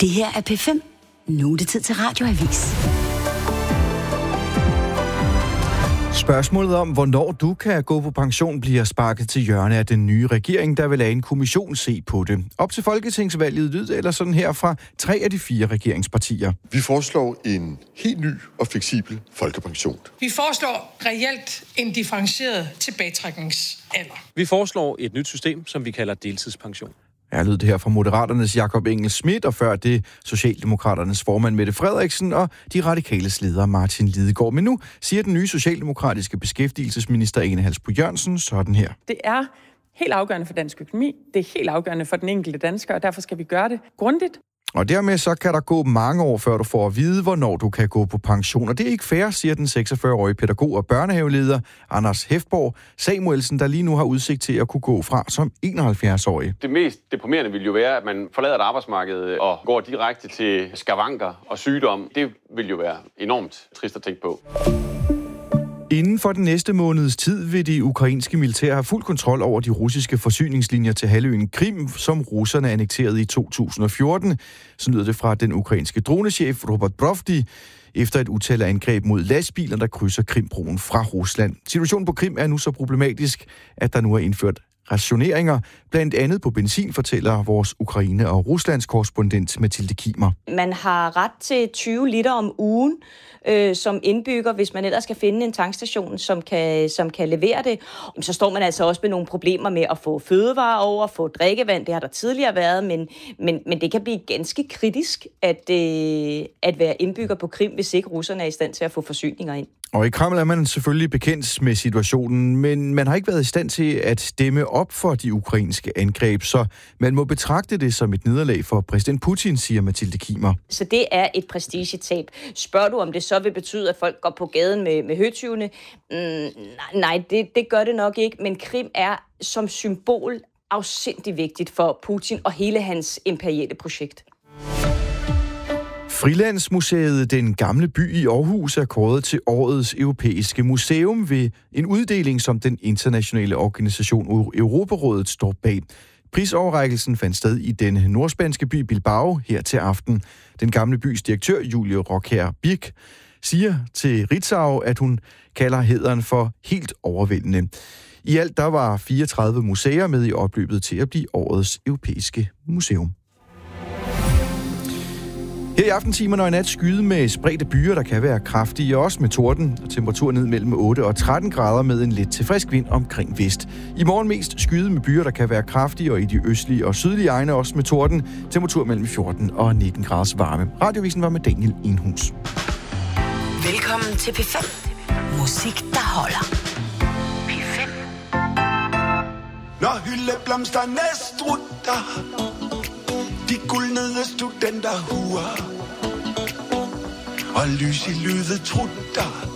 Det her er P5. Nu er det tid til Radioavis. Spørgsmålet om, hvornår du kan gå på pension, bliver sparket til hjørne af den nye regering, der vil lade en kommission se på det. Op til folketingsvalget lyder eller sådan her fra 3 af de 4 regeringspartier. Vi foreslår en helt ny og fleksibel folkepension. Vi foreslår reelt en differentieret tilbagetrækningsalder. Vi foreslår et nyt system, som vi kalder deltidspension. Her lød det her fra Moderaternes Jakob Engel-Schmidt, og før det Socialdemokraternes formand Mette Frederiksen og de radikales leder Martin Lidegaard. Men nu siger den nye socialdemokratiske beskæftigelsesminister Ane Halsboe-Jørgensen sådan her. Det er helt afgørende for dansk økonomi, det er helt afgørende for den enkelte dansker, og derfor skal vi gøre det grundigt. Og dermed så kan der gå mange år, før du får at vide, hvornår du kan gå på pension. Og det er ikke fair, siger den 46-årige pædagog og børnehaveleder Anders Hefborg Samuelsen, der lige nu har udsigt til at kunne gå fra som 71-årig. Det mest deprimerende vil jo være, at man forlader et arbejdsmarked og går direkte til skavanker og sygdom. Det vil jo være enormt trist at tænke på. Inden for den næste måneds tid vil de ukrainske militær have fuld kontrol over de russiske forsyningslinjer til halvøen Krim, som russerne annekterede i 2014. Så lyder det fra den ukrainske dronechef Robert Brovdi, efter et utal af angreb mod lastbiler, der krydser Krimbroen fra Rusland. Situationen på Krim er nu så problematisk, at der nu er indført rationeringer, blandt andet på benzin, fortæller vores Ukraine- og Ruslands korrespondent Mathilde Kimer. Man har ret til 20 liter om ugen som indbygger, hvis man ellers skal finde en tankstation, som kan levere det. Så står man altså også med nogle problemer med at få fødevarer over, få drikkevand. Det har der tidligere været, men det kan blive ganske kritisk at være indbygger på Krim, hvis ikke russerne er i stand til at få forsyninger ind. Og i Kreml er man selvfølgelig bekendt med situationen, men man har ikke været i stand til at stemme op for de ukrainske angreb, så man må betragte det som et nederlag for præsident Putin, siger Mathilde Kimer. Så det er et prestigetab. Spørger du, om det så vil betyde, at folk går på gaden med høtyvene? Nej, det gør det nok ikke, men Krim er som symbol afsindig vigtigt for Putin og hele hans imperiale projekt. Frilandsmuseet Den Gamle By i Aarhus er kåret til årets europæiske museum ved en uddeling, som den internationale organisation Europarådet står bag. Prisoverrækkelsen fandt sted i den nordspanske by Bilbao her til aften. Den Gamle Bys direktør, Julie Rockher Birk, siger til Ritzau, at hun kalder hæderen for helt overvældende. I alt der var 34 museer med i opløbet til at blive årets europæiske museum. Her i aftentimerne og i nat skyde med spredte byer, der kan være kraftige, og også med torden. Temperatur ned mellem 8 og 13 grader med en lidt til frisk vind omkring vest. I morgen mest skyde med byer, der kan være kraftige, og i de østlige og sydlige egne også med torden. Temperatur mellem 14 og 19 graders varme. Radiovisen var med Daniel Enhus. Velkommen til P5. Musik, der holder. P5. Når hyldeblomsterne strutter, de guldnede studenterhuer og lys i lydet trutter,